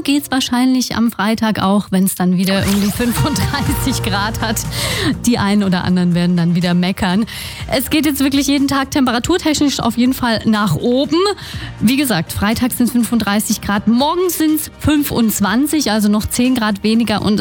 geht's wahrscheinlich am Freitag auch, wenn es dann wieder irgendwie 35 Grad hat. Die einen oder anderen werden dann wieder meckern. Es geht jetzt wirklich jeden Tag temperaturtechnisch auf jeden Fall nach oben. Wie gesagt, Freitag sind es 35 Grad, morgen sind es 25, also noch 10 Grad weniger und